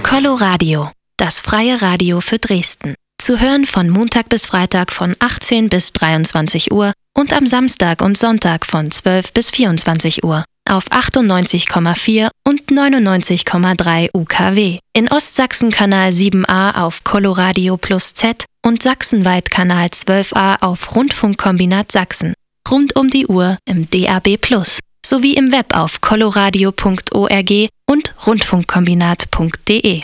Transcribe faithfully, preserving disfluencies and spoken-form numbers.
Coloradio, das freie Radio für Dresden. Zu hören von Montag bis Freitag von achtzehn bis dreiundzwanzig Uhr und am Samstag und Sonntag von zwölf bis vierundzwanzig Uhr auf achtundneunzig Komma vier und neunundneunzig Komma drei U K W. In Ostsachsen Kanal sieben a auf Coloradio Plus Z und sachsenweit Kanal zwölf a auf Rundfunkkombinat Sachsen. Rund um die Uhr im D A B Plus, sowie im Web auf coloradio punkt org und rundfunkkombinat punkt de.